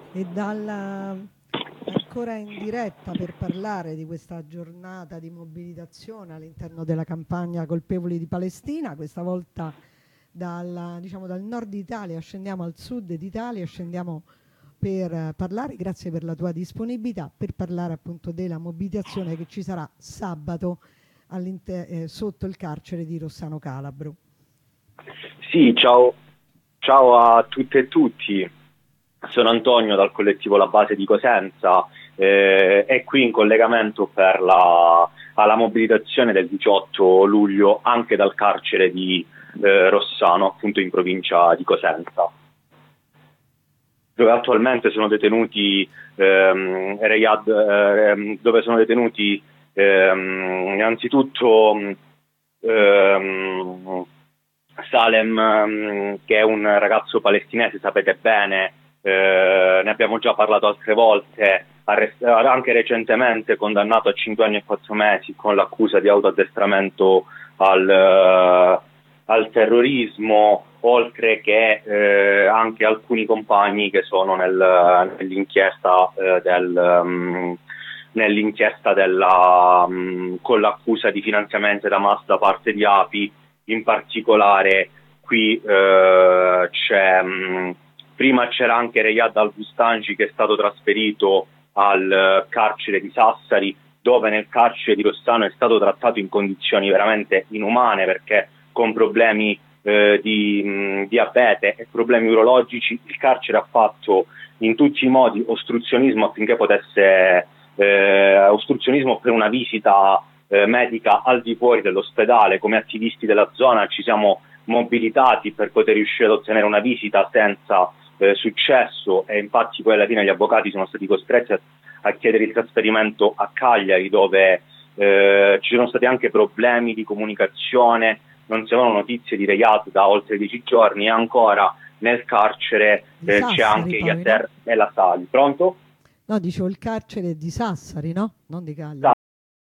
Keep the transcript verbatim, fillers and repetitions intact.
e dalla, ancora in diretta per parlare di questa giornata di mobilitazione all'interno della campagna Colpevoli di Palestina. Questa volta dal, diciamo, dal nord Italia scendiamo al sud d'Italia, scendiamo per eh, parlare, grazie per la tua disponibilità, per parlare appunto della mobilitazione che ci sarà sabato all'inter- eh, sotto il carcere di Rossano Calabro. Sì, ciao, ciao a tutte e tutti. Sono Antonio dal collettivo La Base di Cosenza eh, e qui in collegamento per la, alla mobilitazione del diciotto luglio anche dal carcere di eh, Rossano, appunto in provincia di Cosenza, dove attualmente sono detenuti ehm, Riyad, ehm, dove sono detenuti ehm, innanzitutto ehm, Salem, ehm, che è un ragazzo palestinese, sapete bene, eh, ne abbiamo già parlato altre volte, arrest- anche recentemente condannato a cinque anni e quattro mesi con l'accusa di autoaddestramento al, eh, al terrorismo, oltre che eh, anche alcuni compagni che sono nel, nell'inchiesta eh, del... Um, nell'inchiesta della, um, con l'accusa di finanziamento da Hamas da parte di A P I. In particolare qui eh, c'è mh, prima c'era anche Riyad Al-Bustanji, che è stato trasferito al carcere di Sassari, dove nel carcere di Rossano è stato trattato in condizioni veramente inumane, perché con problemi eh, di mh, diabete e problemi urologici il carcere ha fatto in tutti i modi ostruzionismo affinché potesse eh, ostruzionismo per una visita eh, medica al di fuori dell'ospedale. Come attivisti della zona ci siamo mobilitati per poter riuscire ad ottenere una visita senza eh, successo, e infatti poi alla fine gli avvocati sono stati costretti a, a chiedere il trasferimento a Cagliari, dove eh, ci sono stati anche problemi di comunicazione, non si avevano notizie di Riyad da oltre dieci giorni, e ancora nel carcere Di eh, Sassari, c'è anche poi, Yasser no? e la Sali. Pronto? No, dicevo il carcere è di Sassari, no? Non di Cagliari.